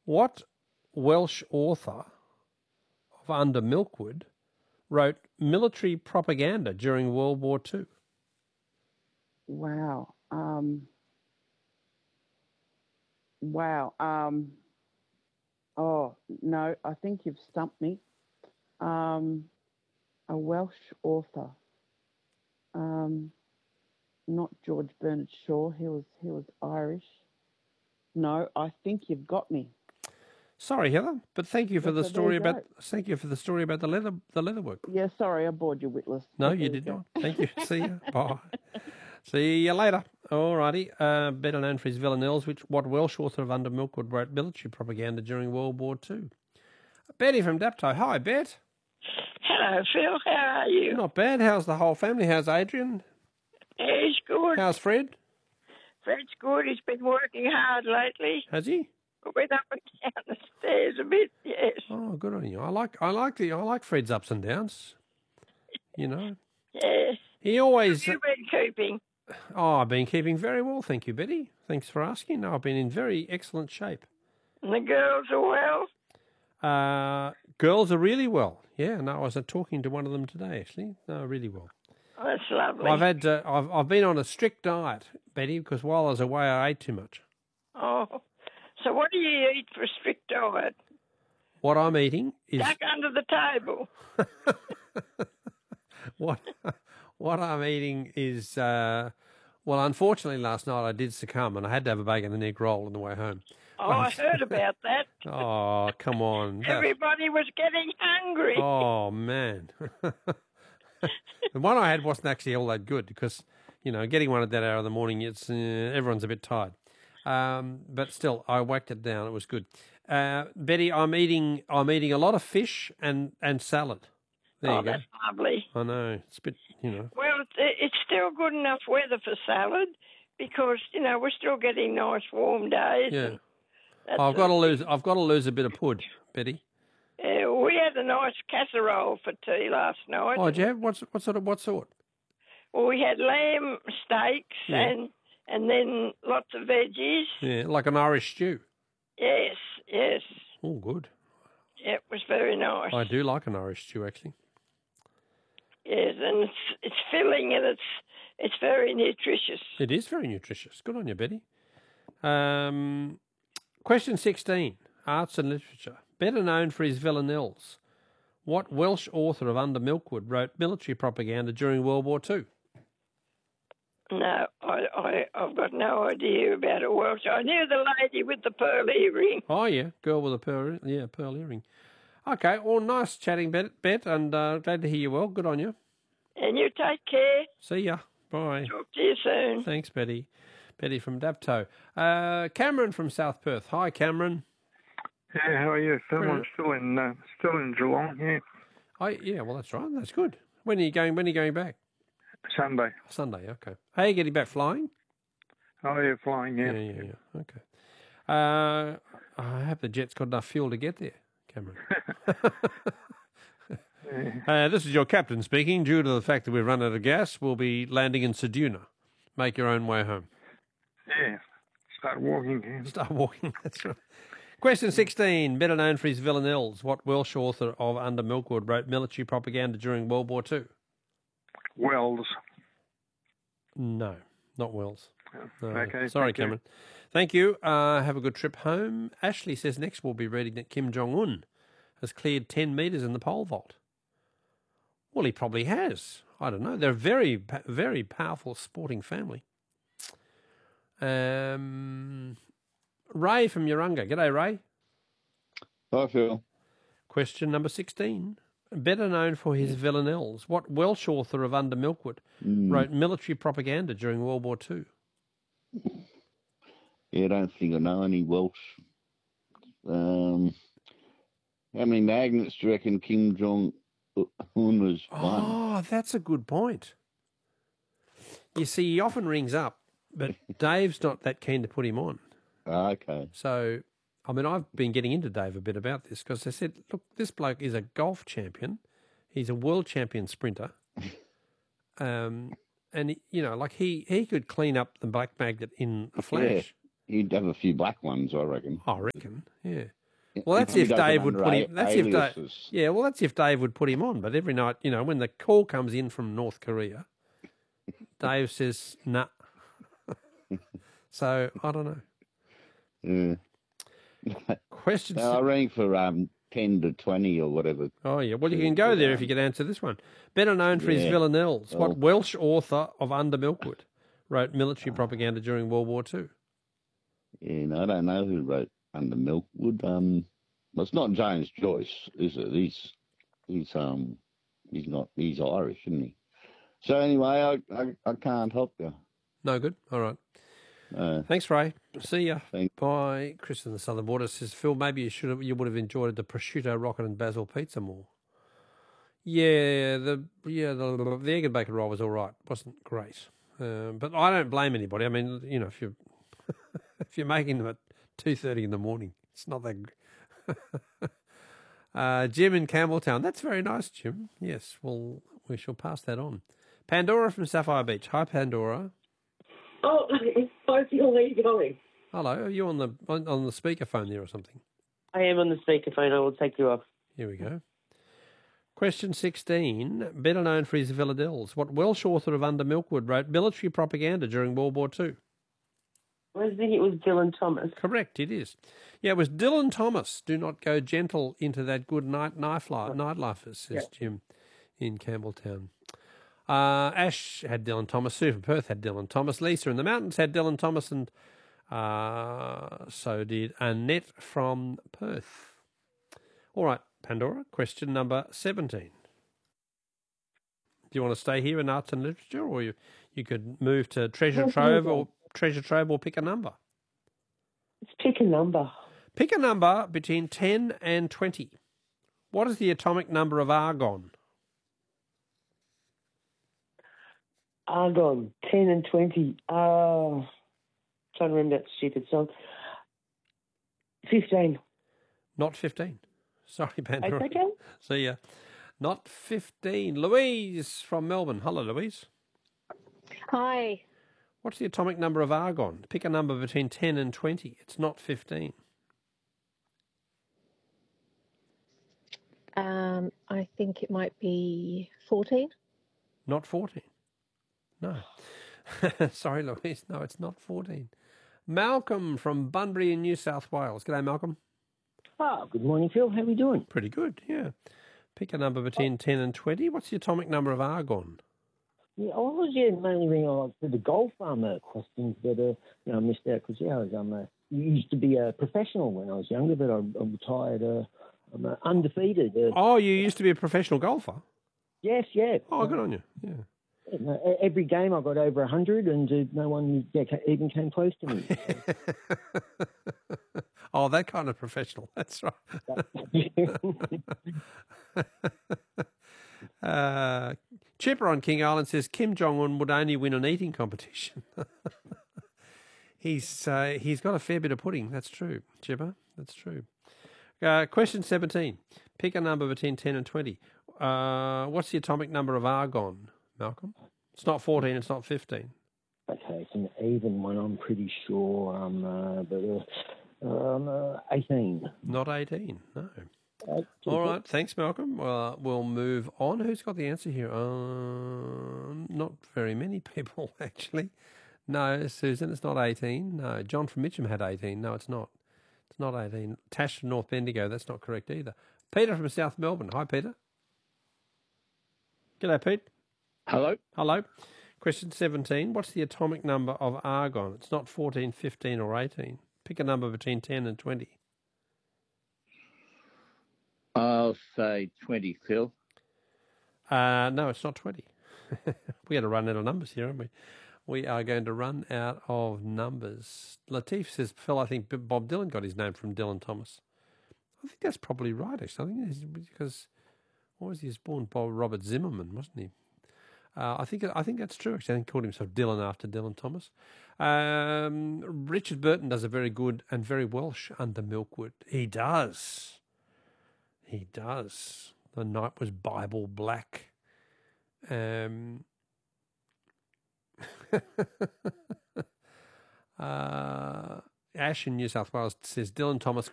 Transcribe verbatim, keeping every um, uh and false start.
What Welsh author of Under Milkwood wrote military propaganda during World War Two? Wow. Um, wow. Um, oh, no, I think you've stumped me. Um, a Welsh author. Um, not George Bernard Shaw. He was he was Irish. No, I think you've got me. Sorry, Heather, but thank you for Yes, the so there story you about go. thank you for the story about the leather the leather work. Yeah, sorry, I bored you witless. No, but you there did go. not. Thank you. See you. Bye. See you later. All righty. Uh, better known for his villanelles, which what Welsh author of Under Milkwood wrote military propaganda during World War Two. Betty from Dapto. Hi, Bet. Hello, Phil. How are you? Not bad. How's the whole family? How's Adrian? He's good. How's Fred? Fred's good. He's been working hard lately. Has he? Went up and down the stairs a bit, yes. Oh, good on you. I like I like the I like Fred's ups and downs. You know. Yes. He always. How have you been keeping? Oh, I've been keeping very well, thank you, Betty. Thanks for asking. No, I've been in very excellent shape. And the girls are well? Uh, girls are really well. Yeah, no, I was uh, talking to one of them today, actually. No, really well. Oh, that's lovely. I've had uh, I've I've been on a strict diet, Betty, because while I was away, I ate too much. Oh, so what do you eat for a strict diet? What I'm eating is Duck under the table. what what I'm eating is uh, well, unfortunately, last night I did succumb, and I had to have a bacon and egg roll on the way home. Oh, I heard about that. Oh, come on! That- Everybody was getting hungry. Oh man. The one I had wasn't actually all that good because, you know, getting one at that hour of the morning, it's uh, everyone's a bit tired. Um, but still, I whacked it down. It was good. Uh, Betty, I'm eating I'm eating a lot of fish and, and salad. There oh, you go. that's lovely. I know. It's a bit, you know. Well, it's, it's still good enough weather for salad because, you know, we're still getting nice warm days. Yeah. and that's I've got to a- lose I've got to lose a bit of pud, Betty. Uh, we had a nice casserole for tea last night. Oh, did you have what what sort of what sort? Well, we had lamb steaks Yeah. and and then lots of veggies. Yeah, like an Irish stew. Yes, yes. Oh, good. It was very nice. I do like an Irish stew, actually. Yes, and it's it's filling and it's it's very nutritious. It is very nutritious. Good on you, Betty. Um, question sixteen, arts and literature. Better known for his villanelles, what Welsh author of Under Milkwood wrote military propaganda during World War Two? No, I, I, I've got no idea about a Welsh. I knew the lady with the pearl earring. Oh, yeah, girl with a pearl, yeah, pearl earring. Okay, well, nice chatting, Bet, Bet and uh, glad to hear you well. Good on you. And you take care. See ya. Bye. Talk to you soon. Thanks, Betty. Betty from Dapto. Uh, Cameron from South Perth. Hi, Cameron. Yeah, how are you? Phil? Very I'm good. still in uh, still in Geelong. Yeah, Oh, yeah, well, that's right. That's good. When are you going? When are you going back? Sunday. Sunday. Okay. How are you getting back? Flying? Oh, yeah, flying. Yeah. Yeah, yeah, yeah. Okay. Uh, I hope the jet's got enough fuel to get there, Cameron. uh, this is your captain speaking. Due to the fact that we've run out of gas, we'll be landing in Ceduna. Make your own way home. Yeah. Start walking. Yeah. Start walking. That's right. Question sixteen. Better known for his villanelles, what Welsh author of Under Milkwood wrote military propaganda during World War Two? Wells. No, not Wells. No. Okay. Sorry, thank you. Cameron. Thank you. Uh, have a good trip home. Ashley says next we'll be reading that Kim Jong-un has cleared ten metres in the pole vault. Well, he probably has. I don't know. They're a very, pa- very powerful sporting family. Um, Ray from Urunga. G'day, Ray. Hi, Phil. Question number sixteen. Better known for his villanelles, what Welsh author of Under Milkwood Mm. wrote military propaganda during World War Two? Yeah, I don't think I know any Welsh. Um, how many magnets do you reckon Kim Jong Un was won? Oh, that's a good point. You see, he often rings up, but Dave's not that keen to put him on. Ah, okay. So, I mean, I've been getting into Dave a bit about this because they said, look, this bloke is a golf champion. He's a world champion sprinter. um, and, he- you know, like he, he could clean up the black magnet in a flash. he'd have a few black ones, I reckon. I reckon, yeah. He Well, that's probably if does them Dave would under put a- him. That's if Dave. aliases. Yeah, well, that's if Dave would put him on. But every night, you know, when the call comes in from North Korea, Dave says, "Nah." So I don't know. Yeah. Question. No, I si- rang for um ten to twenty or whatever. Oh yeah. Well, you to- can go to, there if um, you could answer this one. Better known for his Yeah. villanelles. What Well- Welsh author of Under Milkwood wrote military propaganda during World War Two? Yeah, no, I don't know who wrote Under Milkwood. Um, well, it's not James Joyce, is it? He's he's um he's not he's Irish, isn't he? So anyway, I I, I can't help you. No good. All right. Uh, Thanks, Ray. See ya. Thanks. Bye. Chris in the Southern Border says, Phil, maybe you should have, you would have enjoyed the prosciutto rocket and basil pizza more. Yeah, the yeah the, the egg and bacon roll was all right. Wasn't great, um, but I don't blame anybody. I mean, you know, if you if you're making them at two thirty in the morning, it's not that. G- uh, Jim in Campbelltown. That's very nice, Jim. Yes, well, we shall pass that on. Pandora from Sapphire Beach. Hi, Pandora. Oh, hi, Phil. How are you going? Hello. Are you on the on, on the speakerphone there or something? I am on the speakerphone. I will take you off. Here we go. Question sixteen. Better known for his villadelles. What Welsh author of Under Milkwood wrote military propaganda during World War Two? I think it was Dylan Thomas. Correct, it is. Yeah, it was Dylan Thomas. Do not go gentle into that good night knife life, nightlife, says Jim in Campbelltown. Uh, Ash had Dylan Thomas. Sue from Perth had Dylan Thomas. Lisa in the mountains had Dylan Thomas, and uh, so did Annette from Perth. All right, Pandora, question number seventeen. Do you want to stay here in arts and literature, or you, you could move to treasure trove or treasure trove or pick a number? Let's pick a number. Pick a number between ten and twenty. What is the atomic number of argon? Argon, ten and twenty. Uh, trying to remember that stupid song. fifteen. Not fifteen. Sorry, Pandora. It's okay. See ya. Not fifteen. Louise from Melbourne. Hello, Louise. Hi. What's the atomic number of argon? Pick a number between ten and twenty. It's not fifteen. Um, I think it might be fourteen. Not fourteen. No. Sorry, Louise. No, it's not fourteen. Malcolm from Bunbury in New South Wales. G'day, Malcolm. Ah, good morning, Phil. How are we doing? Pretty good, yeah. Pick a number between ten and twenty. What's the atomic number of argon? Yeah, I was yeah, mainly ringing on for the golf um, uh, questions, but uh, you know, I missed out because yeah, I was um, uh, used to be a professional when I was younger, but I, I retired. Uh, I'm uh, undefeated. Uh, Oh, you used to be a professional golfer? yes, yeah. Oh, good on you, yeah. Yeah, no, e- every game I got over a hundred, and uh, no one yeah, ca- even came close to me. Oh, that kind of professional. That's right. uh, Chipper on King Island says Kim Jong Un would only win an eating competition. he's uh, he's got a fair bit of pudding. That's true, Chipper. That's true. Uh, question seventeen. Pick a number between ten and twenty. Uh, what's the atomic number of argon, Malcolm? It's not fourteen. It's not fifteen. Okay, it's an even one, I'm pretty sure. Um, uh, but uh, um, uh, eighteen. Not eighteen. No. Uh, All right, thanks, Malcolm. Well, we'll move on. Who's got the answer here? Um, not very many people, actually. No, Susan, it's not eighteen. No, John from Mitcham had eighteen. No, it's not. It's not eighteen. Tash from North Bendigo, that's not correct either. Peter from South Melbourne. Hi, Peter. G'day, Pete. Hello. Hello. Question seventeen. What's the atomic number of argon? It's not fourteen, fifteen or eighteen. Pick a number between ten and twenty. I'll say twenty, Phil. Uh, no, it's not twenty. We got to run out of numbers here, aren't we? We are going to run out of numbers. Latif says, Phil, I think Bob Dylan got his name from Dylan Thomas. I think that's probably right, actually. I think it's because, what was he? He was born Bob Robert Zimmerman, wasn't he? Uh, I think I think that's true, actually. I think he called himself Dylan after Dylan Thomas. Um, Richard Burton does a very good and very Welsh Under Milkwood. He does. He does. The night was Bible black. Um, uh, Ash in New South Wales says Dylan Thomas